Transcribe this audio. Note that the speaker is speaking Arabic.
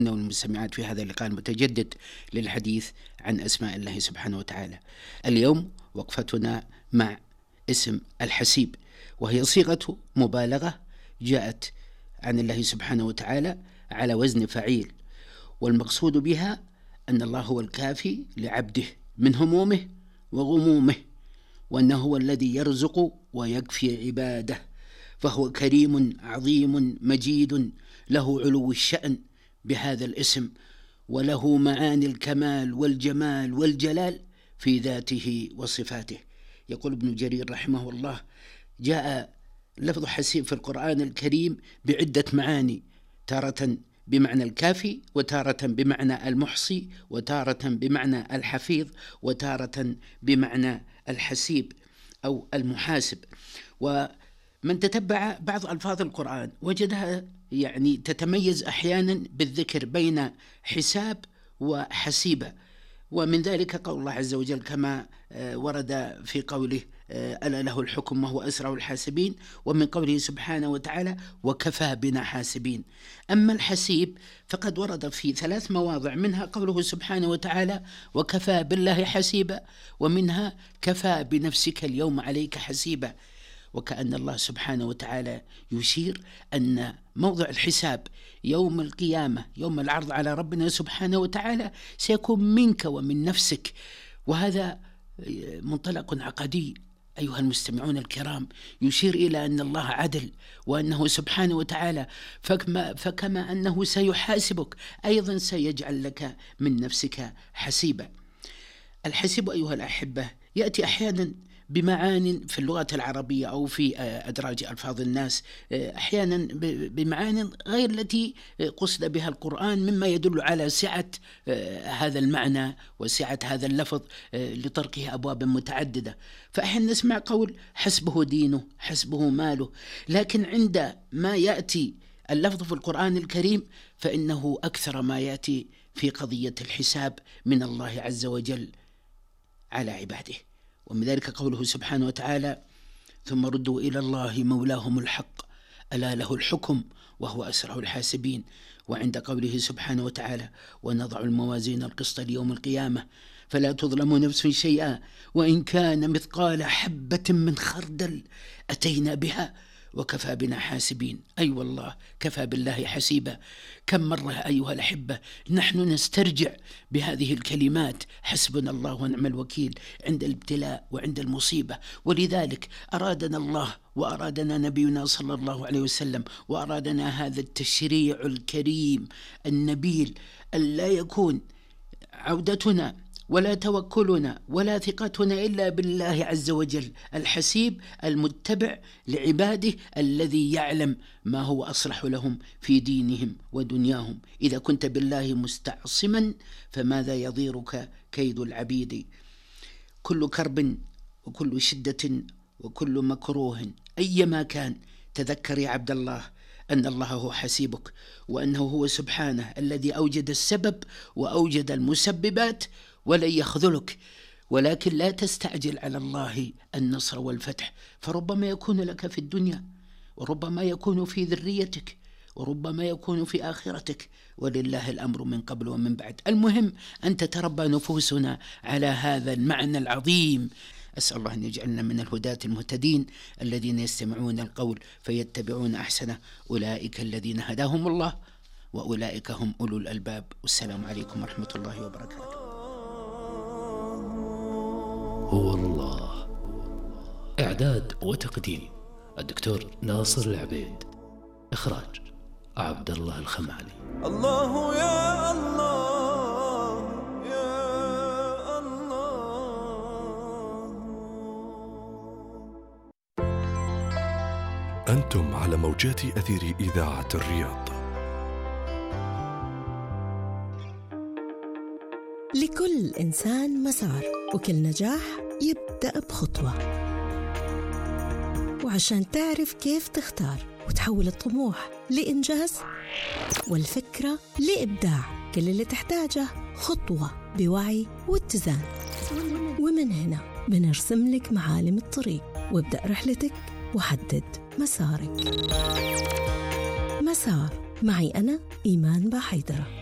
والمستمعات في هذا اللقاء المتجدد للحديث عن أسماء الله سبحانه وتعالى. اليوم وقفتنا مع اسم الحسيب، وهي صيغة مبالغة جاءت عن الله سبحانه وتعالى على وزن فعيل، والمقصود بها أن الله هو الكافي لعبده من همومه وغمومه، وأنه هو الذي يرزق ويكفي عباده، فهو كريم عظيم مجيد له علو الشأن بهذا الاسم، وله معاني الكمال والجمال والجلال في ذاته وصفاته. يقول ابن جرير رحمه الله: جاء لفظ حسيب في القرآن الكريم بعدة معاني، تارة بمعنى الكافي، وتارة بمعنى المحصي، وتارة بمعنى الحفيظ، وتارة بمعنى الحسيب أو المحاسب. ومن تتبع بعض ألفاظ القرآن وجدها تتميز أحيانا بالذكر بين حساب وحسيبة، ومن ذلك قول الله عز وجل كما ورد في قوله: ألا له الحكم وهو أسرع الحاسبين، ومن قوله سبحانه وتعالى: وكفى بنا حاسبين. أما الحسيب فقد ورد في 3 مواضع، منها قوله سبحانه وتعالى: وكفى بالله حسيبا، ومنها: كفى بنفسك اليوم عليك حسيبا. وكأن الله سبحانه وتعالى يشير أن موضع الحساب يوم القيامة، يوم العرض على ربنا سبحانه وتعالى، سيكون منك ومن نفسك، وهذا منطلق عقدي أيها المستمعون الكرام، يشير إلى أن الله عدل، وأنه سبحانه وتعالى فكما أنه سيحاسبك أيضا سيجعل لك من نفسك حسيبا. الحسيب أيها الأحبة يأتي أحيانا بمعان في اللغة العربية أو في أدراج ألفاظ الناس، أحيانا بمعان غير التي قصد بها القرآن، مما يدل على سعة هذا المعنى وسعة هذا اللفظ لطرقه أبواب متعددة. فأحيانا نسمع قول: حسبه دينه، حسبه ماله، لكن عند ما يأتي اللفظ في القرآن الكريم فإنه أكثر ما يأتي في قضية الحساب من الله عز وجل على عباده. ومن ذلك قوله سبحانه وتعالى: ثم ردوا إلى الله مولاهم الحق ألا له الحكم وهو أسرع الحاسبين. وعند قوله سبحانه وتعالى: ونضع الموازين القسط ليوم القيامة فلا تظلم نفس شيئا وإن كان مثقال حبة من خردل أتينا بها وكفى بنا حاسبين. أي والله كفى بالله حسيبا. كم مرة أيها الأحبة نحن نسترجع بهذه الكلمات: حسبنا الله ونعم الوكيل، عند الابتلاء وعند المصيبة. ولذلك أرادنا الله وأرادنا نبينا صلى الله عليه وسلم وأرادنا هذا التشريع الكريم النبيل أن لا يكون عودتنا ولا توكلنا ولا ثقتنا إلا بالله عز وجل الحسيب المتبع لعباده، الذي يعلم ما هو أصلح لهم في دينهم ودنياهم. إذا كنت بالله مستعصما فماذا يضيرك كيد العبيد؟ كل كرب وكل شدة وكل مكروه أيما كان، تذكر يا عبد الله أن الله هو حسيبك، وأنه هو سبحانه الذي أوجد السبب وأوجد المسببات ولن يخذلك. ولكن لا تستعجل على الله النصر والفتح، فربما يكون لك في الدنيا، وربما يكون في ذريتك، وربما يكون في آخرتك، ولله الأمر من قبل ومن بعد. المهم أن تتربى نفوسنا على هذا المعنى العظيم. أسأل الله أن يجعلنا من الهداة المهتدين الذين يستمعون القول فيتبعون أحسنه، أولئك الذين هداهم الله وأولئك هم أولو الألباب. والسلام عليكم ورحمة الله وبركاته. هو الله. إعداد وتقديم الدكتور ناصر العبيد. إخراج عبد الله الخمالي. الله يا الله يا الله. أنتم على موجات أثير إذاعة الرياض. لكل إنسان مسار، وكل نجاح يبدأ بخطوة. وعشان تعرف كيف تختار وتحول الطموح لإنجاز والفكرة لإبداع، كل اللي تحتاجه خطوة بوعي واتزان. ومن هنا بنرسم لك معالم الطريق، وابدأ رحلتك وحدد مسارك. مسار معي أنا إيمان باحيدرة.